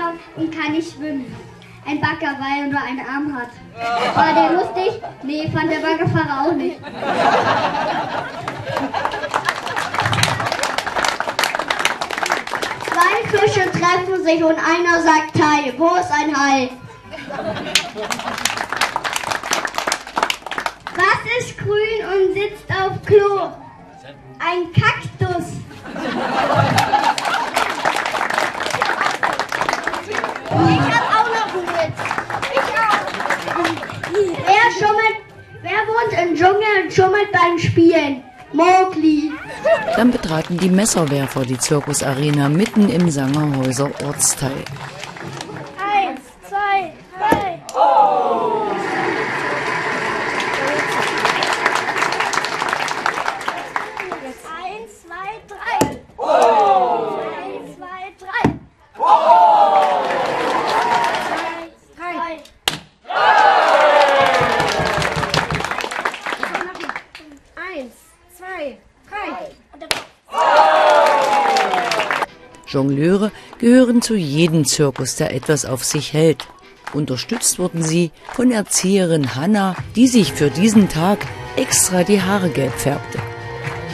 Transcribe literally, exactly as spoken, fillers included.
schauen und kann nicht schwimmen. Ein Bagger, weil er nur einen Arm hat. War der lustig? Nee, fand der Baggerfahrer auch nicht. Zwei Fische treffen sich und einer sagt Hai. Wo ist ein Hai? Was ist grün und sitzt auf Klo? Ein Kaktus. Ich hab auch noch einen Witz. Ich auch. Wer schummelt, wer wohnt im Dschungel und schummelt beim Spielen? Mowgli. Dann betraten die Messerwerfer die Zirkusarena mitten im Sangerhäuser Ortsteil. Eins, zwei, drei. Oh! Eins, zwei, drei. Oh! Eins, zwei, drei. Oh! Drei. Eins, zwei, drei. Jongleure gehören zu jedem Zirkus, der etwas auf sich hält. Unterstützt wurden sie von Erzieherin Hanna, die sich für diesen Tag extra die Haare gelb färbte.